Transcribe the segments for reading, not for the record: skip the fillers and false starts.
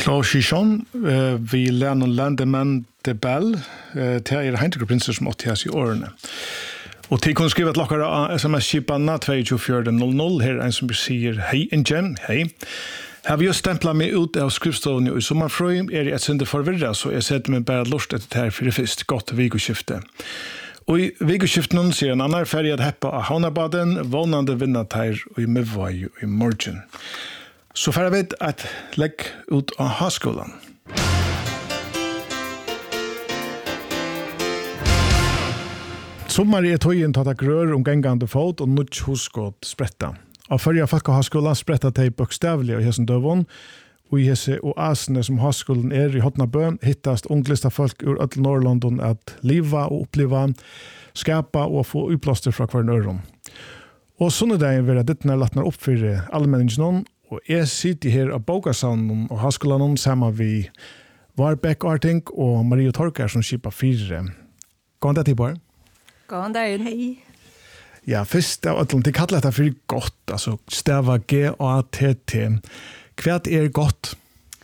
Claude Chichon, vi lärner Landeman de Bell, till Heintegrupprinser som 80 i årene. Och till kunna skriva ett lockare sms-kipanna 22400 här en som säger hej en gem, hej. Har vi just stämplat mig ut av skrivstoven i sommarfröjm är det ett synder förvirra så jag sätter mig bara lust efter det här för det först gott vikoskifte. Och i vikoskiften ser en annan färg att heppa av Havnabaden, vånande vinnatär och i Mövvaj och i morgon. Så får jag vet att lägg ut av Haskolan. Sommar är tøyen tatt rör om gängande fot och nutt huskott spretta. Av förra Folkhaskolan spretta tej bokstavliga i hessen dövon, och i hesse oasene som Haskolan är i Hotnabø hittast unglista folk ur öll Norrlanden att leva och uppleva, skapa och få utblåster från kvar öron. Och sunnedagen vill dittna latnar upp för allmänningen, och jag sitter här av Bogasavnen och Haskolan samman vi Varbeck Arting och Maria Torkar som skipar 4. Gående till bara. God dag. Hej. Ja, först av allt, det kallar det för gott, alltså stava G-A-T-T. Kvärt är gott?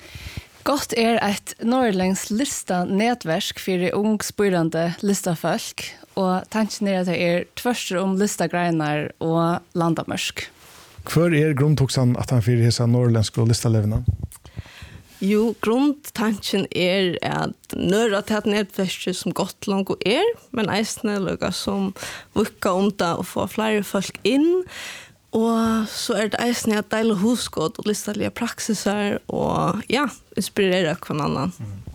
Gott är ett norrländskt lista nätverk för ung spyrande listafolk, och tanken är att det är tvärster om listagrenar och landamörsk. Kvar är grundtoxan att han fyrir hesa norrländska listalevna? Jo, grundtanken är att nöra till ett nätverk som Gotland är, men eisne lukka som vucka om det och få fler folk in. Och så är det eisne att dela huskott och listaliga praxisar och ja, inspirera kvar annan.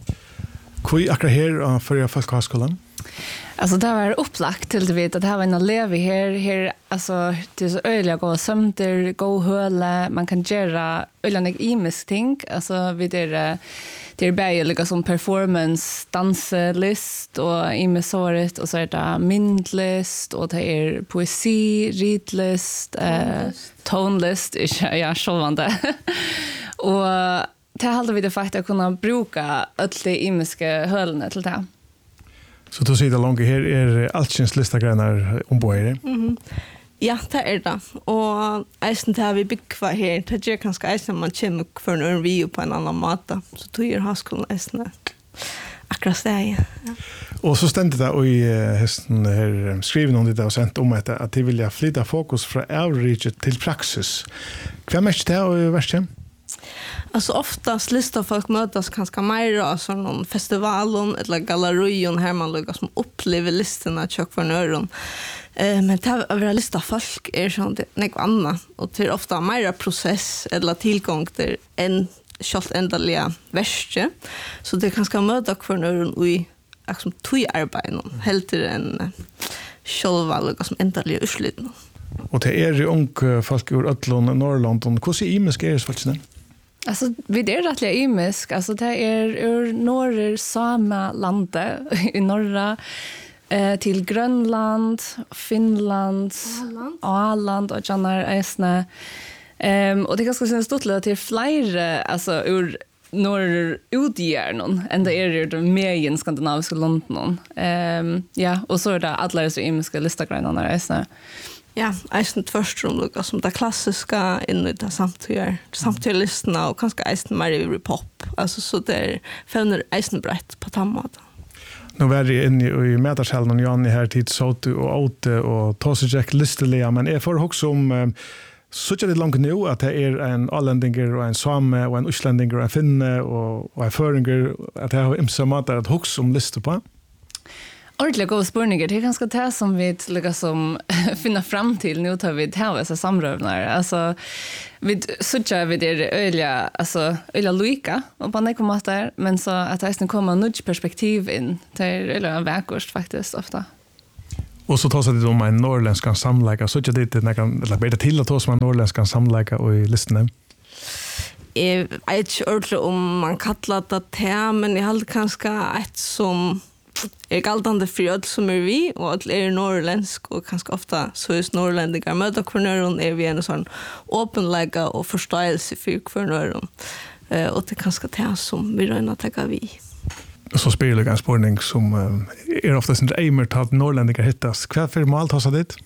Hvor akkurat här för Folkhaskolan? Alltså det var upplagt till det att det här var en elev här alltså det är så öliga gå sömter, gå höle, man kan göra öliga imisk ting, alltså vid det är bäjliga som performance, danslist och imisåret, och så är det myndlist och det är poesi, ridlist, tonelist, ja, självande. Och det hade vi det faktiskt att kunna bruka alla imiska hölene till det. Så då säger det långt här är alltjänst listagrenar ombord. Ja, det är det. Och eisen det har vi byggva här. Det är ganska eisen man kommer för en video på en annan mata. Så då är Haskolan eisen akkurat det. Ja. Och så ständigt det i hästen här skriven om det och sent om att de vill flytta fokus från average till praxis. Vad mest det och värsta? Alltså oftast listar folk mötas ganska mer alltså någon festivalen eller gallerion här man lukar som upplever listorna tjock för öron. Men det här lista folk är sånt något annat, och det är ofta mer process eller tillgång till en kjolt ändaliga värste. Så det kan ska möta för öron i liksom arbeten helt en själva lukar som ändaliga utslutning. Och det är ju ung folk ur Ötlund, Norrland, och hur ser imisk är det faktiskt? Alltså vi är rättliga imisk, alltså det är ur norr samma landet i norra till Grönland, Finland, Åland och Jannar Eisne. Och det är ganska stort till fler alltså ur norr utgärnon än det är ur de mer skandinaviska länderna. Ja, och så är det alla så imiska listagrenarna Eisne. Ja, eisen tvärtom lukka som det klassiska in i det samtidiga listorna och kanske eisen mer i pop. Alltså så det fäller eisen brett på tammat. Nu var det inne i mätarskällen och Jan i här tid såt och åt och tåsejek listeliga, men är för också om så är det långt nu att det är en alländinger och en same och en usländinger och en finne och en föringer att det har imsa matar att också om listor på. Ordentligt goda spårningar. Det är ganska det som vi liksom finna fram till nu tar vi till dessa samrövnar. Alltså vi söker vi det öliga alltså öliga lojka och på något sätt där, men så att det kommer nudge perspektiv in till eller verkost faktiskt ofta. Och så tar sig det om en norrländsk samlägga, så det när kan eller bättre till att ta som en norrländsk samlägga och i listan. Jag vet inte ordentligt om man kallar det, men jag hade kanske ett som är galtande för öll som är vi, och att är norrländsk och kanske ofta så är norrländiga möta kvarnöron är vi en sån öppenlägga och förståelse för kvarnöron. Och det kanske det som vi röna täcka vi. Och så spelar det en spårning som är oftast inte aimer att norrländiga hittas. Vad för mål tar sig dit?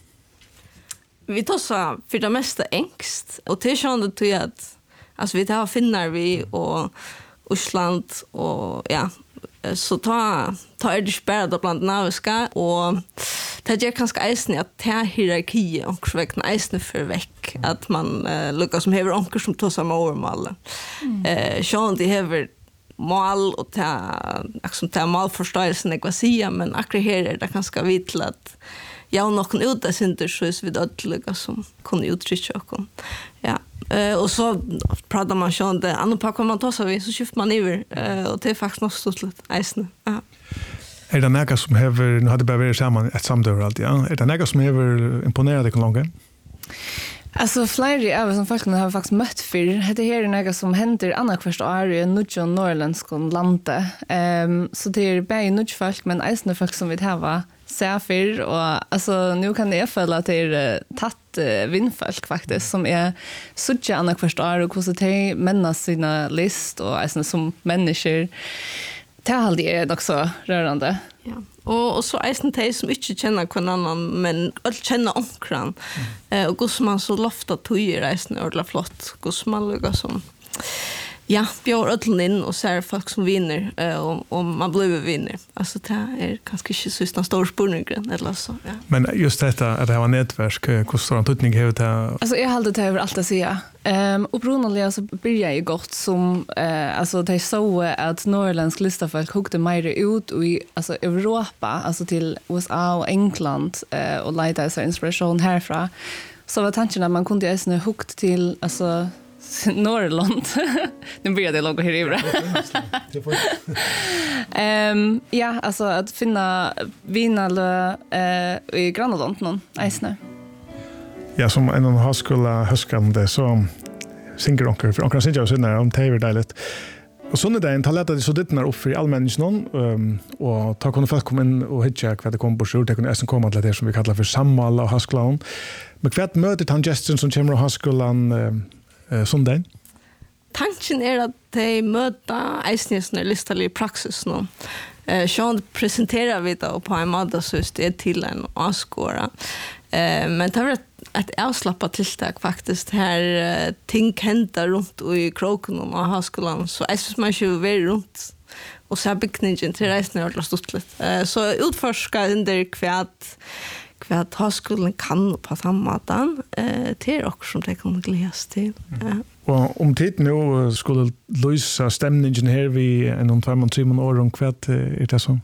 Vi tar så för det mesta ängst, och det är sånt att alltså vi tar finnar vi Island och ja, så ta är det inte bara då bland naviska och det är ganska eisen att ta hierarki och väckna eisen för veck att man lyckas som hever onker som tar samma årmål. Sjön det hever mål och ta målförståelsen jag säga men akkurat här är det ganska vitt att jag nog kan ut det inte så vid ödliga som kan uttrycka och ja och så pratar man ju om det andra packar man tar så vi så skiftar man över och det är faktiskt något stort eisen. Ja. Är det några som har, nu hade bara varit samman ett samdör alltid, ja? Är det några som har imponerat dig långt? Alltså flera av som folk har faktiskt mött för det här är något som händer annat första år i Nudjo norrländskon lande. Så det är bara Nudjo folk men även folk som vill ha säfer och alltså nu kan det följa att det är tatt vindfolk faktiskt som är sucha annat första år och hur så de männa sina list och även som människor. Det är också rörande. Ja. Och så är det som inte känner någon annan men känner omkran. Och hur som man så lofta tøyer reisen är ordentligt flott. Hur som man lyckas som ja, bjør ödlen in och ser folk som vinner och man blir vinner. Alltså det är kanske inte så en stor spurningen eller så. Ja. Men just detta att det här var nätverk, hur stor en tutning har det här? Alltså jag hade det över allt att säga. Upprunaligen så började jag gott som alltså det så att norrländsk listafolk hugde mer ut i alltså Europa, alltså till USA och England och leta sig inspiration härifrån. Så var tanken att man kunde ju hugt till alltså Norrland. Nu börjar det långt här i bra. Ja, alltså att finna vinale i Grannland någon isne. Ja, som en högskola höskande så synker onker för onker synker så när om det är deiligt. Och så när det en talet att så det när upp för allmänningen och ta kunde folk komma in och hitta vad det kommer på så det kunde även komma till det som vi kallar för sammal och högskolan. Men kvart mötet han gesten som kommer och högskolan sondagen. Tanken är att de möter eisnesna listalig praxis nu. Sean presenterar vi då på en måte så är det till en avskåra. Men det var ett avslappat tilltag faktiskt. Här ting händer runt i kroken och högskolan. Så jag syns man ju väldigt runt och så byggningen till reisen är stort lite. Så utforska under kvart högskolan kan på sammaten till också som det kan glädjas till. Och om tid nu skulle lösa stämningen här vid en 2-3 år om kvart är det så?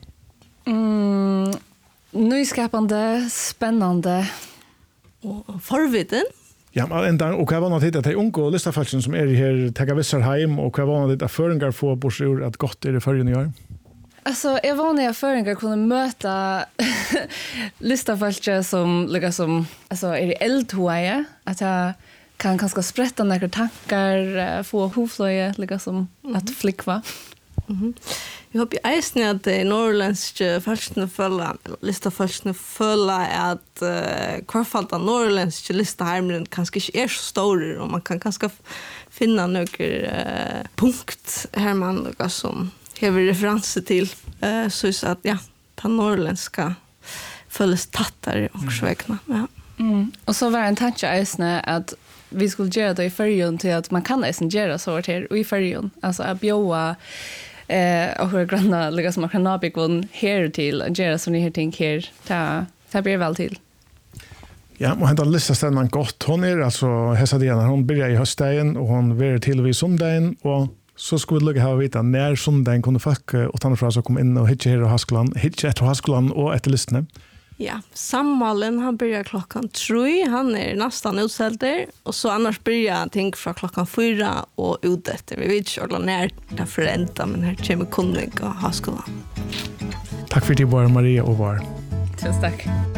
Nyskapande, spännande och förvitten. Ja, men och jag var nog att det är unga och listafolken som är här taga vissar hem och jag var nog att föringar få borsor att gott är det förrige år. Alltså, jag var när jag föringar kunde möta listafolk som lyckas som alltså är det eldhoaje att jag kan ganska sprätta några tankar få hoflöje lyckas som att flickva. Jag hoppas ju eisen att norrländska folkene listafolkene føler at kvarfalta norrländska listahermen kanskje ikke er så store, og man kan kanskje finne noen punkt her man som hever referanse til, så at ja, ta norrländska føles tattere og svekna. Ja. Och så var en tanke eisen at vi skulle göra det i färgen till att man kan eisen göra så här och i färgen, alltså att bjöa och våra grannar lägga som kan nabikon här till att göra såna här ting här. Det blir väl till. Ja, och han har listat stämman gott. Hon är alltså Hesadiana. Hon börjar i höstdagen och hon börjar till vid söndagen och så skulle vi lägga här och veta när söndagen kunde folk och tanna fra så komma in och hitta här och Haskolan, hitta efter Haskolan och efter listene. Ja, sammalen han börjar 3:00. Han är nästan utställd och så annars börjar ting från 4:00 och ut efter. Vi vet inte när det föräntar men här kommer kunnig och Haskolan. Tack för det var Maria och var. Tusen tack.